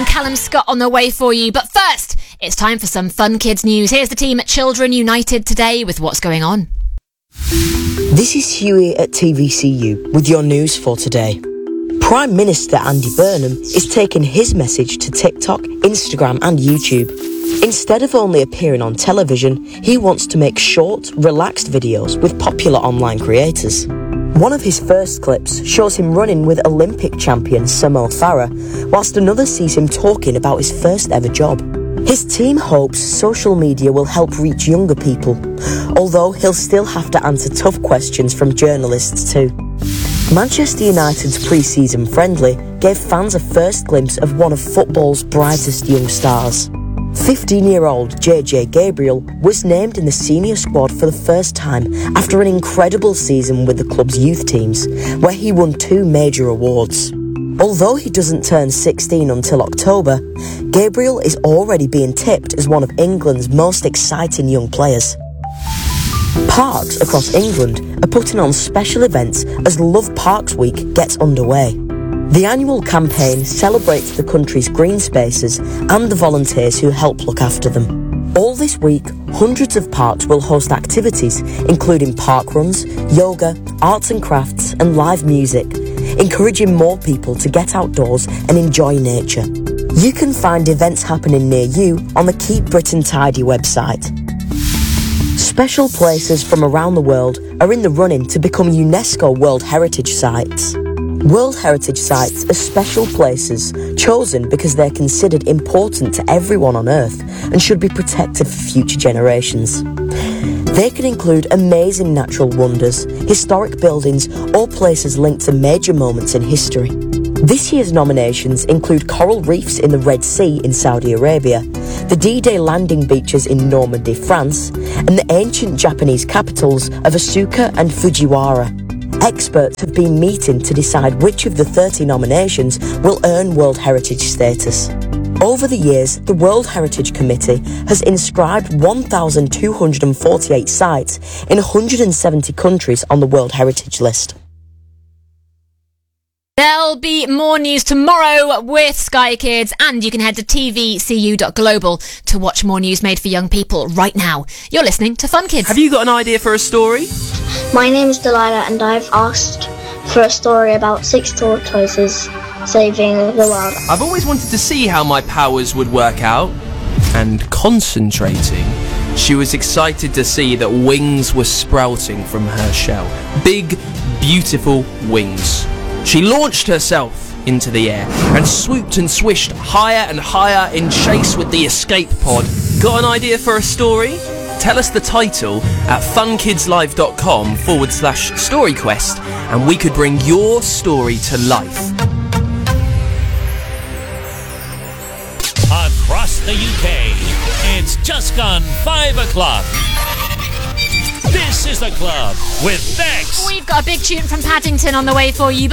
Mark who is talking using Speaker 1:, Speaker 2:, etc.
Speaker 1: and Callum Scott on the way for you. But first, it's time for some Fun Kids news. Here's the team at Children United today with what's going on.
Speaker 2: This is Huey at TVCU with your news for today. Prime Minister Andy Burnham is taking his message to TikTok, Instagram and YouTube. Instead of only appearing on television, he wants to make short, relaxed videos with popular online creators. One of his first clips shows him running with Olympic champion Mo Farah, whilst another sees him talking about his first ever job. His team hopes social media will help reach younger people, although he'll still have to answer tough questions from journalists too. Manchester United's pre-season friendly gave fans a first glimpse of one of football's brightest young stars. 15-year-old JJ Gabriel was named in the senior squad for the first time after an incredible season with the club's youth teams, where he won 2 major awards. Although he doesn't turn 16 until October, Gabriel is already being tipped as one of England's most exciting young players. Parks across England are putting on special events as Love Parks Week gets underway. The annual campaign celebrates the country's green spaces and the volunteers who help look after them. All this week, hundreds of parks will host activities including park runs, yoga, arts and crafts and live music, encouraging more people to get outdoors and enjoy nature. You can find events happening near you on the Keep Britain Tidy website. Special places from around the world are in the running to become UNESCO World Heritage Sites. World Heritage Sites are special places chosen because they're considered important to everyone on Earth and should be protected for future generations. They can include amazing natural wonders, historic buildings, or places linked to major moments in history. This year's nominations include coral reefs in the Red Sea in Saudi Arabia, the D-Day landing beaches in Normandy, France, and the ancient Japanese capitals of Asuka and Fujiwara. Experts have been meeting to decide which of the 30 nominations will earn World Heritage status. Over the years, the World Heritage Committee has inscribed 1,248 sites in 170 countries on the World Heritage List.
Speaker 1: There'll be more news tomorrow with Sky Kids, and you can head to tvcu.global to watch more news made for young people right now. You're listening to Fun Kids.
Speaker 3: Have you got an idea for a story?
Speaker 4: My name is Delilah and I've asked for a story about 6 tortoises saving the world.
Speaker 3: I've always wanted to see how my powers would work out. And concentrating, she was excited to see that wings were sprouting from her shell. Big, beautiful wings. She launched herself into the air and swooped and swished higher and higher in chase with the escape pod. Got an idea for a story? Tell us the title at funkidslive.com/storyquest and we could bring your story to life.
Speaker 5: Across the UK, it's just gone 5 o'clock. This is The Club with Bex.
Speaker 1: We've got a big tune from Paddington on the way for you.